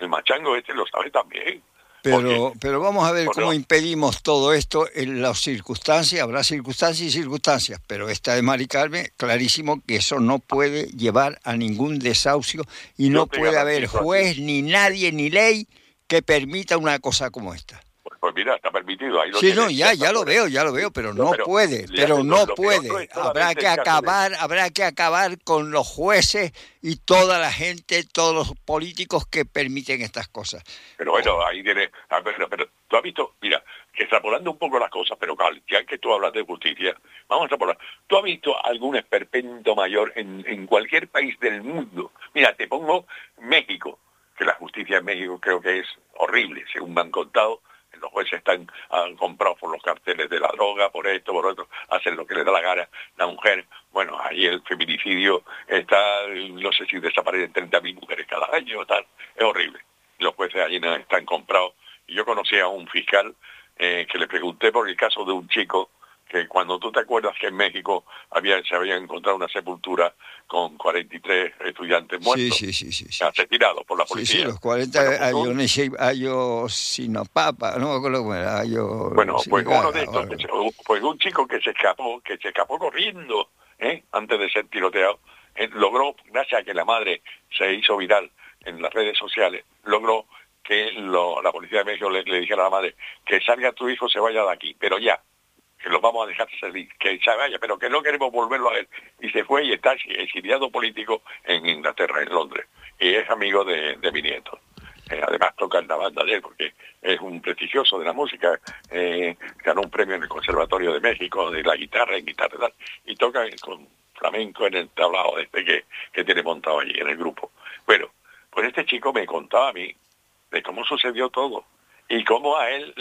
el machango este lo sabe también. Pero vamos a ver cómo no, impedimos todo esto en las circunstancias. Habrá circunstancias y circunstancias, pero esta de Mari Carmen, clarísimo que eso no puede llevar a ningún desahucio y no yo te puede haber garantizo a ti. juez, ni nadie, ni ley que permita una cosa como esta. Pues mira, está permitido, ahí lo Sí, no, tienes, ya está ya fuera. lo veo, pero No, no puede, ya te digo, lo peor no es solamente el caso de... habrá que acabar con los jueces y toda la gente, todos los políticos que permiten estas cosas. Pero bueno, ahí tienes... Pero tú has visto, mira, que extrapolando un poco las cosas, pero ya que tú hablas de justicia, vamos a extrapolar. ¿Tú has visto algún esperpento mayor en cualquier país del mundo? Mira, te pongo México, que la justicia en México creo que es horrible, según me han contado. Los jueces están comprados por los carteles de la droga, por esto, por otro, hacen lo que les da la gana. La mujer, bueno, ahí el feminicidio está, no sé si desaparecen 30.000 mujeres cada año, tal, es horrible. Los jueces allí no están comprados. Y yo conocí a un fiscal que le pregunté por el caso de un chico que cuando tú te acuerdas que en México se había encontrado una sepultura con 43 estudiantes muertos, Sí. asesinados por la policía. Sí, los 40 Ayotzinapa, no me acuerdo cómo era. Bueno, pues uno de estos, pues un chico que se escapó corriendo, antes de ser tiroteado, logró, gracias a que la madre se hizo viral en las redes sociales, logró que la policía de México le dijera a la madre que salga tu hijo, se vaya de aquí, pero ya, que los vamos a dejar salir, que se vaya, pero que no queremos volverlo a ver. Y se fue y está exiliado político en Inglaterra, en Londres, y es amigo de mi nieto. Además toca en la banda de él, porque es un prestigioso de la música, ganó un premio en el Conservatorio de México, de la guitarra, y tal, y toca con flamenco en el tablao que tiene montado allí en el grupo. Bueno, pues este chico me contaba a mí de cómo sucedió todo, y cómo a él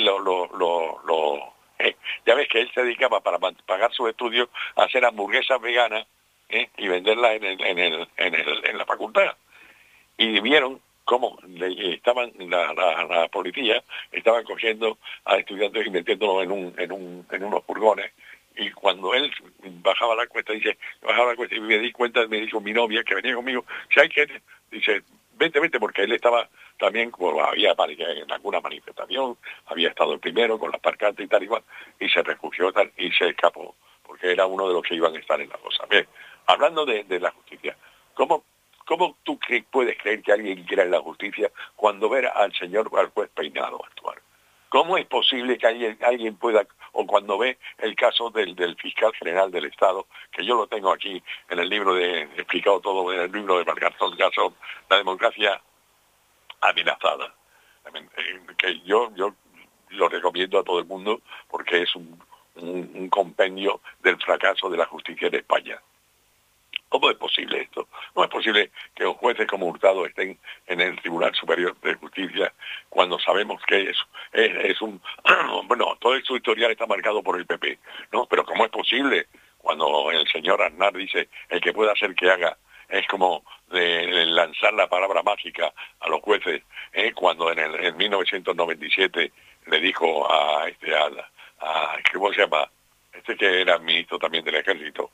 ya ves que él se dedicaba para pagar sus estudios a hacer hamburguesas veganas y venderlas en la facultad. Y vieron cómo estaban la policía estaban cogiendo a estudiantes y metiéndolos en unos furgones. Y cuando él bajaba la cuesta y me di cuenta, me dijo mi novia que venía conmigo, si hay que, dice, vete, porque él estaba también, como había en alguna manifestación, había estado el primero con las pancartas y tal igual, y se refugió tal, y se escapó, porque era uno de los que iban a estar en la cosa. Bien, hablando de la justicia, ¿cómo tú puedes creer que alguien quiera en la justicia cuando ver al juez Peinado actuar? ¿Cómo es posible que alguien pueda, o cuando ve el caso del fiscal general del Estado, que yo lo tengo aquí en el libro explicado todo en el libro de Margarzón Gasón, La democracia amenazada, que yo lo recomiendo a todo el mundo porque es un compendio del fracaso de la justicia en España. ¿Cómo es posible esto? No es posible que los jueces como Hurtado estén en el Tribunal Superior de Justicia cuando sabemos que es un... Bueno, todo su historial está marcado por el PP, ¿no? Pero ¿cómo es posible cuando el señor Aznar dice el que pueda hacer que haga? Es como de lanzar la palabra mágica a los jueces, cuando en 1997 le dijo a ¿cómo se llama? Que era ministro también del Ejército,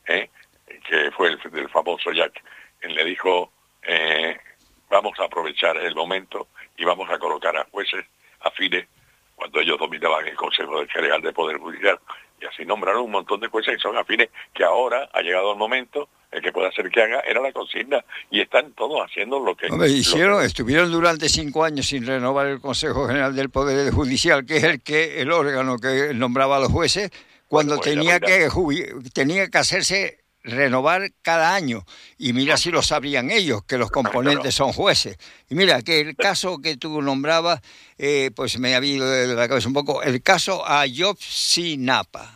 que fue del famoso Jack, él le dijo, vamos a aprovechar el momento y vamos a colocar a jueces afines cuando ellos dominaban el Consejo General de Poder Judicial, y así nombraron un montón de jueces que son afines, que ahora ha llegado el momento, el que pueda hacer que haga, era la consigna, y están todos haciendo lo que... Estuvieron durante 5 años sin renovar el Consejo General del Poder Judicial, que es el órgano que nombraba a los jueces, cuando tenía que hacerse renovar cada año, y mira si lo sabrían ellos, que los componentes son jueces. Y mira, que el caso que tú nombrabas, pues me ha ido de la cabeza un poco, el caso Ayotzinapa,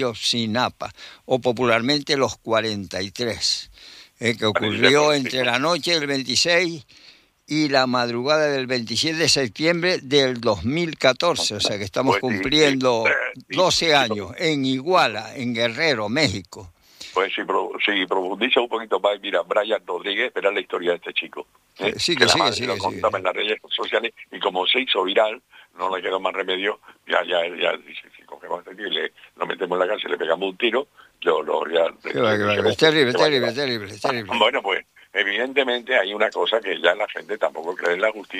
o popularmente los 43, que ocurrió entre la noche del 26 y la madrugada del 27 de septiembre del 2014, o sea que estamos cumpliendo 12 años en Iguala, en Guerrero, México. Pues si profundiza un poquito más, mira, Brian Rodríguez, verá la historia de este chico. Que la madre lo contaba en las redes sociales, y como se hizo viral, no le quedó más remedio, ya dice, si cogemos a este tío y lo metemos en la cárcel, le pegamos un tiro, es terrible. Bueno, pues evidentemente hay una cosa que ya la gente tampoco cree en la justicia.